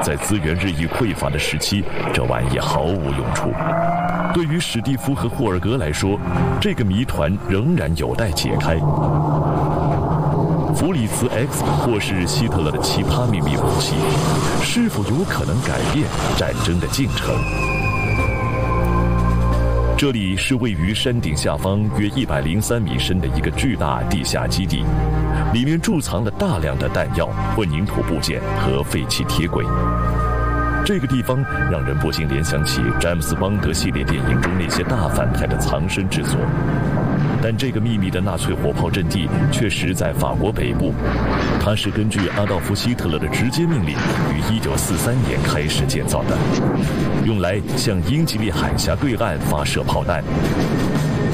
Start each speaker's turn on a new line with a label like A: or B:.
A: 在资源日益匮乏的时期，这玩意毫无用处。对于史蒂夫和霍尔格来说，这个谜团仍然有待解开。弗里茨 X 或是希特勒的奇葩秘密武器，是否有可能改变战争的进程？这里是位于山顶下方约103米深的一个巨大地下基地，里面贮藏了大量的弹药、混凝土部件和废弃铁轨。这个地方让人不禁联想起詹姆斯·邦德系列电影中那些大反派的藏身之所。但这个秘密的纳粹火炮阵地却实在法国北部，它是根据阿道夫·希特勒的直接命令于1943年开始建造的，用来向英吉利海峡对岸发射炮弹。